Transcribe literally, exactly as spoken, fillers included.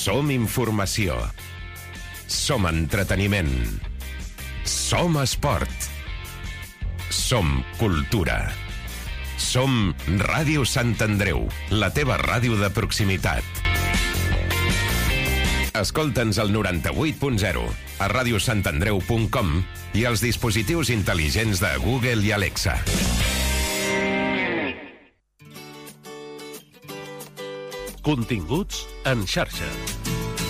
Som informació. Som entreteniment. Som esport. Som cultura. Som Ràdio Sant Andreu, la teva ràdio de proximitat. Escolta'ns al noranta-vuit punt zero, a radiosantandreu punt com i als dispositius intel·ligents de Google i Alexa. Continguts en xarxa.